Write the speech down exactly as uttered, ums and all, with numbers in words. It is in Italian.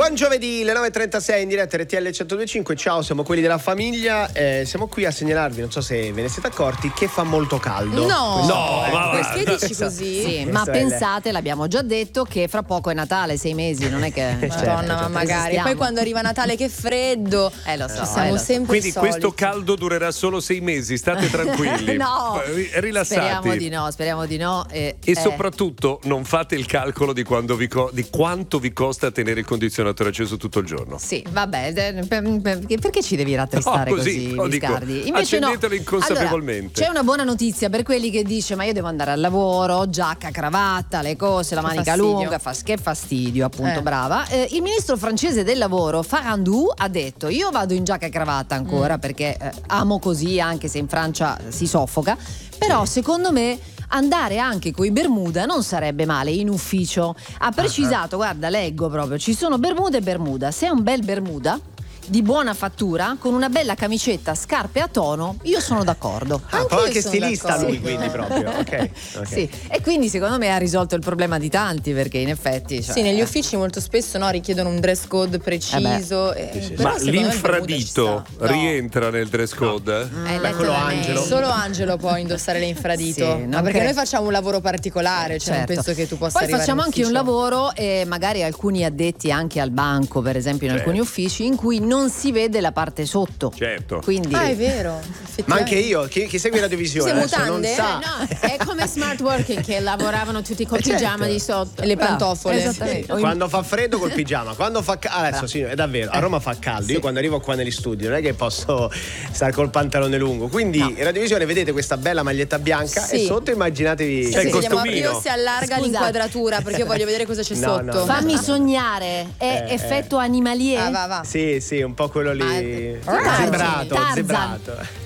Buon giovedì, le nove e trentasei in diretta R T L centodue e cinque. Ciao, siamo quelli della famiglia. Eh, siamo qui a segnalarvi, non so se ve ne siete accorti, che fa molto caldo. No, no, eh, ma perché dici così? Sì, ma pensate, l'abbiamo già detto, che fra poco è Natale, sei mesi, non è che Madonna, certo, ma certo. magari. Resistiamo. Poi quando arriva Natale che freddo. Eh lo so, Ci siamo eh, lo so. sempre Quindi soliti. questo caldo durerà solo sei mesi, state tranquilli. No, Eh, rilassati. speriamo di no, speriamo di no. E, E eh, soprattutto non fate il calcolo di, quando vi co- di quanto vi costa tenere il condizionatore acceso tutto il giorno. Sì, vabbè, eh, per- per- perché ci devi rattristare No, così, così, no, dico, Viscardi? Invece no. accendetelo inconsapevolmente. Allora, c'è una buona notizia per quelli che dice: ma io devo andare al lavoro, giacca, cravatta, le cose, la Che manica fastidio. lunga, fa, che fastidio, appunto, Eh. brava. Eh, il ministro francese del lavoro, Farandou, ha detto: io vado in giacca e cravatta ancora Mm. perché eh, amo così, anche se in Francia si soffoca, però secondo me andare anche coi Bermuda non sarebbe male in ufficio. Ha precisato, guarda, leggo proprio, ci sono Bermuda e Bermuda. Se è un bel Bermuda di buona fattura, con una bella camicetta, scarpe a tono, io sono d'accordo. Ah, Anche poi io anche sono stilista d'accordo. lui, quindi proprio. Ok, ok. Sì, e quindi secondo me ha risolto il problema di tanti, perché in effetti cioè, Sì, negli uffici molto spesso no, richiedono un dress code preciso. eh, Sì, sì, sì. però Ma secondo me il Bermuda ci l'infradito sta. No. rientra nel dress code? Eh, Beh, quello letteralmente. Angelo. Solo Angelo può indossare l'infradito. Sì, ma non perché cre- noi facciamo un lavoro particolare, cioè non Certo. penso che tu possa Poi arrivare facciamo in anche un ufficio. lavoro e magari alcuni addetti anche al banco, per esempio in Certo. alcuni uffici, in cui non si vede la parte sotto. Certo. Quindi Ah, è vero. Ma effettivamente. anche io, chi, chi segue la divisione Sei adesso non mutande? sa. No, è come smart working che lavoravano tutti col Eh, certo. pigiama di sotto. E le Bravo, pantofole. esattamente. O in- Quando fa freddo col pigiama, quando fa caldo, adesso sì, è davvero, a Roma fa caldo. Io quando arrivo qua negli studi non è che posso stare col pantalone lungo. Quindi in radiovisione vedete questa bella maglietta bianca Sì. e sotto immaginatevi. C'è il Sì, vediamo costumino. io se allarga Scusa. l'inquadratura perché io voglio vedere cosa c'è No, sotto. no. Fammi sognare, è Eh, effetto animalier? Ah, va, va. Sì, sì, un po' quello lì. Ah, Zebrato, Tarzan. zebrato.